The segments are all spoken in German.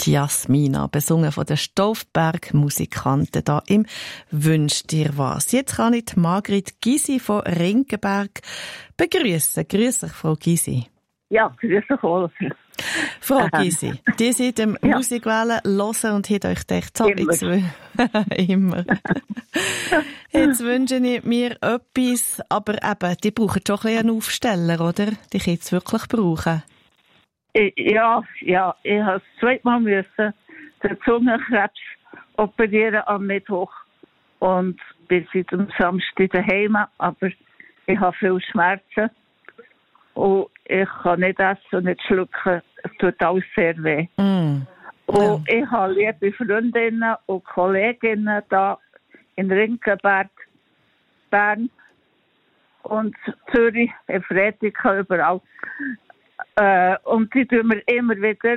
Die Jasmina, besungen von den Stoffberg-Musikanten da im «Wünsch dir was». Jetzt kann ich die Margrit Gysi von Rinkenberg begrüßen. Grüß dich, Frau Gysi. Ja, grüß dich auch. Frau Gysi, die sind dem Musikwellen hören und hat euch gedacht, so, jetzt immer. Jetzt wünsche ich mir etwas, aber eben, die brauchen schon ein bisschen einen Aufsteller, oder? Die können es wirklich brauchen. Ja, ich habe das zweite Mal müssen den Zungenkrebs operieren am Mittwoch und bin seit dem Samstag daheim, aber ich habe viel Schmerzen und ich kann nicht essen und nicht schlucken. Es tut alles sehr weh. Und ich habe liebe Freundinnen und Kolleginnen da in Rinkenberg, Bern und Zürich, in Fredrika, überall. Und die tun mir immer wieder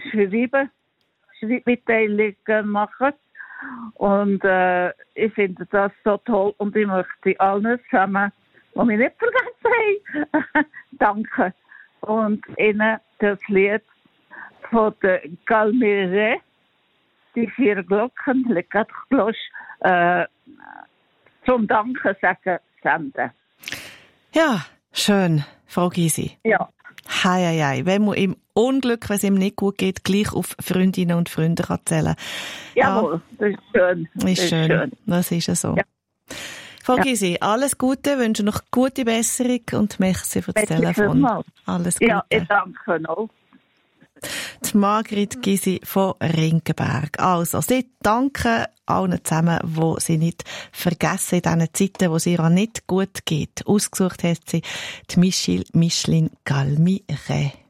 Schreibmitteilungen machen. Und ich finde das so toll und ich möchte allen zusammen, die mich nicht vergessen haben, danken. Und ihnen das Lied von der Galmire, die 4 Glocken, Le Quatre Cloches, zum Danken sagen, senden. Ja, schön, Frau Gysi. Ja. Hei. Wenn man im Unglück, wenn es ihm nicht gut geht, gleich auf Freundinnen und Freunde kann zählen. Jawohl, das ist schön. Ist schön. Das ist ja so. Ja. Frau Gysi, alles Gute, wünsche noch gute Besserung und merci für das Telefon. Alles Gute. Ja, ich danke noch. Die Margrit Gysi von Rinkenberg. Also, sie danken allen zusammen, die sie nicht vergessen in diesen Zeiten, wo es ihr nicht gut geht. Ausgesucht hat sie die Micheline Galmire.